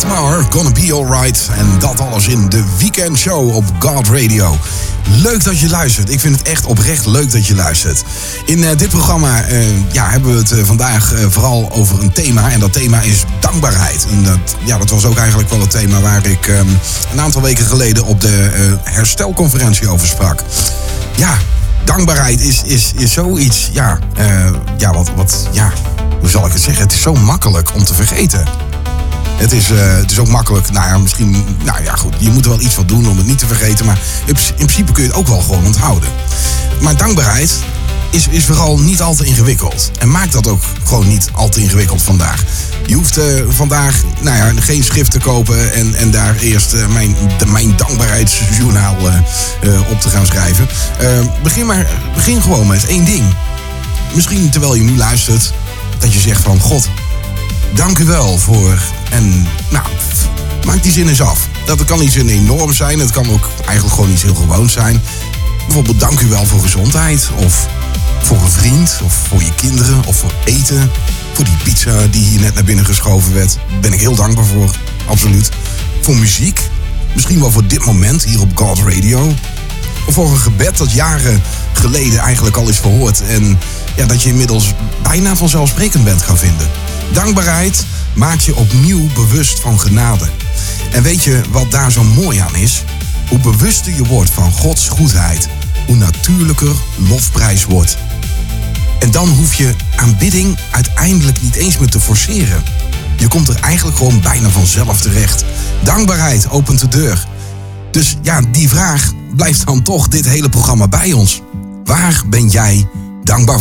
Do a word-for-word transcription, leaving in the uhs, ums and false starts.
Maher, Gonna Be Alright. En dat alles in de Weekend Show op God Radio. Leuk dat je luistert. Ik vind het echt oprecht leuk dat je luistert. In uh, dit programma uh, ja, hebben we het uh, vandaag uh, vooral over een thema. En dat thema is dankbaarheid. En dat, ja, dat was ook eigenlijk wel het thema waar ik um, een aantal weken geleden op de uh, herstelconferentie over sprak. Ja, dankbaarheid is, is, is zoiets, ja, uh, ja, wat, wat, ja, hoe zal ik het zeggen? Het is zo makkelijk om te vergeten. Het is, uh, het is ook makkelijk, nou ja, misschien, nou ja goed, je moet er wel iets wat doen om het niet te vergeten, maar in, in principe kun je het ook wel gewoon onthouden. Maar dankbaarheid is, is vooral niet al te ingewikkeld. En maakt dat ook gewoon niet al te ingewikkeld vandaag. Je hoeft uh, vandaag, nou ja, geen schrift te kopen en, en daar eerst uh, mijn, de, mijn dankbaarheidsjournaal uh, uh, op te gaan schrijven. Uh, begin maar, begin gewoon met één ding. Misschien terwijl je nu luistert, dat je zegt van, God, dank u wel voor... En nou, maak die zin eens af. Dat kan iets enorm zijn. Het kan ook eigenlijk gewoon iets heel gewoons zijn. Bijvoorbeeld dank u wel voor gezondheid. Of voor een vriend. Of voor je kinderen. Of voor eten. Voor die pizza die hier net naar binnen geschoven werd. Daar ben ik heel dankbaar voor. Absoluut. Voor muziek. Misschien wel voor dit moment hier op God Radio. Of voor een gebed dat jaren geleden eigenlijk al is verhoord. En ja, dat je inmiddels bijna vanzelfsprekend bent gaan vinden. Dankbaarheid maakt je opnieuw bewust van genade. En weet je wat daar zo mooi aan is? Hoe bewuster je wordt van Gods goedheid, hoe natuurlijker lofprijs wordt. En dan hoef je aanbidding uiteindelijk niet eens meer te forceren. Je komt er eigenlijk gewoon bijna vanzelf terecht. Dankbaarheid opent de deur. Dus ja, die vraag blijft dan toch dit hele programma bij ons. Waar ben jij dankbaar voor?